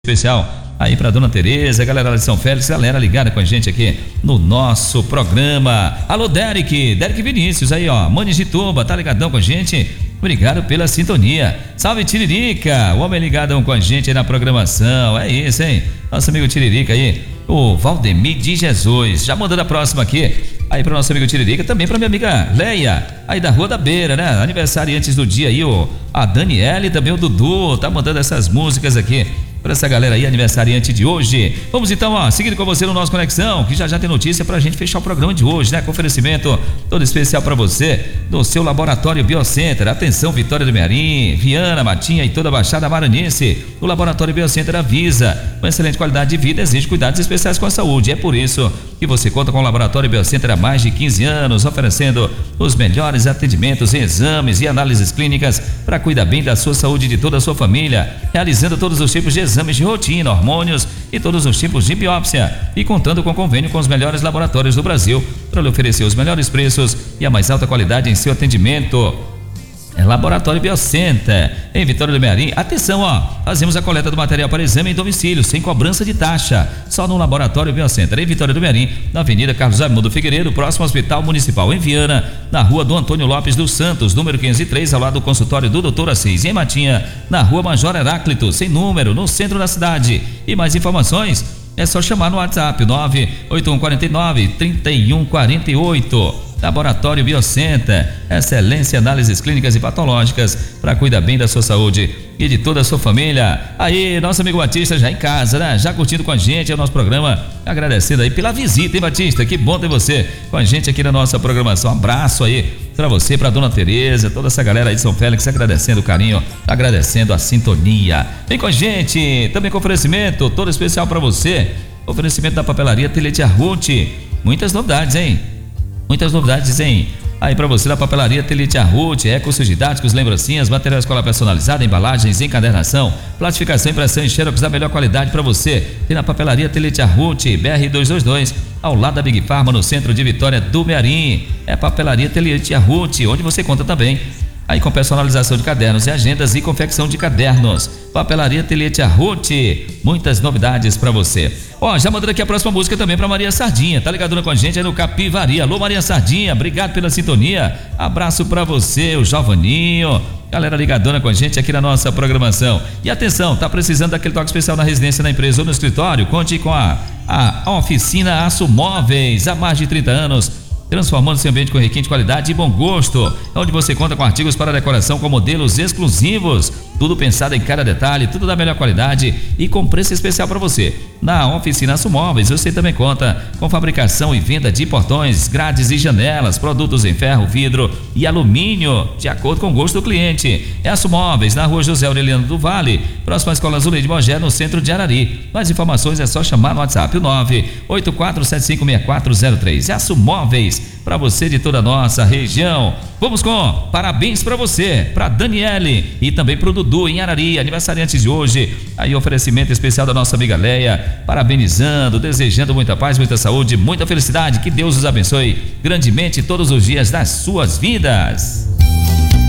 Especial aí pra Dona Tereza, galera lá de São Félix, galera ligada com a gente aqui no nosso programa. Alô, Derek Vinícius aí, ó, Manigituba, tá ligadão com a gente? Obrigado pela sintonia. Salve, Tiririca, o homem ligadão com a gente aí na programação. É isso, hein? Nosso amigo Tiririca aí, o Valdemir de Jesus. Já mandando a próxima aqui, aí pro nosso amigo Tiririca, também pra minha amiga Leia, aí da Rua da Beira, né? Aniversário antes do dia aí, a Daniela e também o Dudu, tá mandando essas músicas aqui para essa galera aí, aniversariante de hoje. Vamos então, ó, seguindo com você no nosso Conexão, que já tem notícia pra gente fechar o programa de hoje, né? Com oferecimento todo especial para você, do seu Laboratório Biocenter. Atenção, Vitória do Mearim, Viana, Matinha e toda a Baixada Maranhense. O Laboratório Biocenter avisa, com excelente qualidade de vida, exige cuidados especiais com a saúde. É por isso que você conta com o Laboratório Biocenter há mais de 15 anos, oferecendo os melhores atendimentos, exames e análises clínicas para cuidar bem da sua saúde e de toda a sua família, realizando todos os tipos de exames de rotina, hormônios e todos os tipos de biópsia, e contando com convênio com os melhores laboratórios do Brasil para lhe oferecer os melhores preços e a mais alta qualidade em seu atendimento. É Laboratório Biocenter, em Vitória do Mearim. Atenção, ó, fazemos a coleta do material para exame em domicílio, sem cobrança de taxa, só no Laboratório Biocenter, em Vitória do Mearim, na Avenida Carlos Raimundo Figueiredo, próximo ao Hospital Municipal, em Viana, na Rua do Antônio Lopes dos Santos, número 503, ao lado do consultório do Dr. Assis, em Matinha, na Rua Major Heráclito, sem número, no centro da cidade. E mais informações, é só chamar no WhatsApp 98149-3148. Laboratório Biocenter, excelência em análises clínicas e patológicas para cuidar bem da sua saúde e de toda a sua família. Aí, nosso amigo Batista já em casa, né? Já curtindo com a gente o nosso programa, agradecendo aí pela visita, hein, Batista? Que bom ter você com a gente aqui na nossa programação. Um abraço aí para você, para Dona Tereza, toda essa galera aí de São Félix, agradecendo o carinho, agradecendo a sintonia. Vem com a gente, também com oferecimento todo especial para você, oferecimento da Papelaria Telete Ruth. Muitas novidades, hein? Muitas novidades, hein? Aí pra você da Papelaria Telete Ruth, recursos didáticos, lembrancinhas, material escolar personalizado, embalagens, encadernação, plastificação, impressão e xerox da melhor qualidade pra você. Tem na Papelaria Telete Ruth, BR 222, ao lado da Big Pharma, no centro de Vitória do Mearim. É Papelaria Telete Ruth, onde você conta também aí com personalização de cadernos e agendas e confecção de cadernos. Papelaria Telete Ruth, muitas novidades para você. Ó, já mandando aqui a próxima música também para Maria Sardinha, tá ligadona com a gente aí no Capivari. Alô, Maria Sardinha, obrigado pela sintonia, abraço para você, o Jovaninho, galera ligadona com a gente aqui na nossa programação. E atenção, tá precisando daquele toque especial na residência, na empresa ou no escritório? Conte com a Oficina Aço Móveis, há mais de 30 anos, transformando seu ambiente com requinte, qualidade e bom gosto, onde você conta com artigos para decoração com modelos exclusivos, tudo pensado em cada detalhe, tudo da melhor qualidade e com preço especial para você. Na Oficina Aço Móveis você também conta com fabricação e venda de portões, grades e janelas, produtos em ferro, vidro e alumínio, de acordo com o gosto do cliente. É Aço Móveis, na Rua José Aureliano do Vale, próxima à Escola Zuleide Mogé, no centro de Arari. Mais informações é só chamar no WhatsApp, o 984756403. É Aço Móveis, para você de toda a nossa região. Vamos com parabéns para você, para Daniele e também para o Dudu em Arari, aniversariantes de hoje. Aí oferecimento especial da nossa amiga Leia, parabenizando, desejando muita paz, muita saúde, muita felicidade, que Deus os abençoe grandemente todos os dias das suas vidas.